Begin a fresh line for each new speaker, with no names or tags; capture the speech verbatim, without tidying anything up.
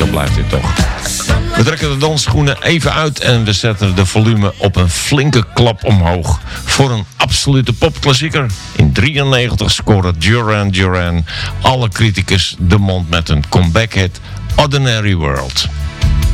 lekker blijft dit toch. We trekken de dansschoenen even uit en we zetten de volume op een flinke klap omhoog. Voor een absolute popklassieker. In drieënnegentig scoorde Duran Duran alle criticus de mond met een comeback hit Ordinary World.